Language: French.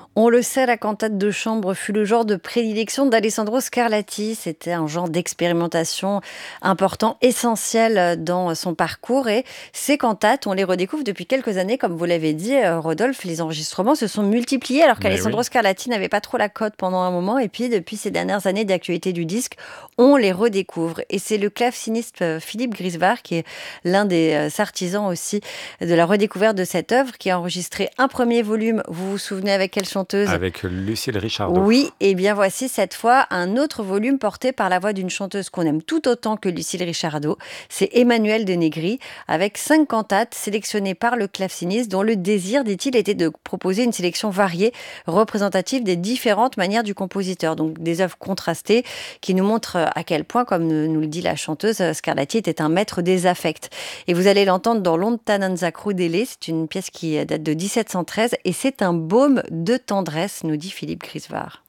On le sait, la cantate de chambre fut le genre de prédilection d'Alessandro Scarlatti. C'était un genre d'expérimentation important, essentiel dans son parcours. Et ces cantates, on les redécouvre depuis quelques années, comme vous l'avez dit, Rodolphe. Les enregistrements se sont multipliés alors Mais qu'Alessandro oui. Scarlatti n'avait pas trop la cote pendant un moment. Et puis, depuis ces dernières années d'actualité du disque, on les redécouvre. Et c'est le claveciniste Philippe Grisevard, qui est l'un des artisans aussi de la redécouverte de cette œuvre, qui a enregistré un premier volume. Vous vous souvenez avec quelle chanteuse? Avec Lucille Richardot. Oui, et bien voici cette fois un autre volume porté par la voix d'une chanteuse qu'on aime tout autant que Lucille Richardot. C'est Emmanuelle de Negri, avec 5 cantates sélectionnées par le claveciniste, dont le désir, dit-il, était de proposer une sélection variée, représentative des différentes manières du compositeur. Donc des œuvres contrastées qui nous montrent à quel point, comme nous le dit la chanteuse, Scarlatti était un maître des affects. Et vous allez l'entendre dans Lontananza Crudele, c'est une pièce qui date de 1713 et c'est un baume de tendresse, nous dit Philippe Grisevard.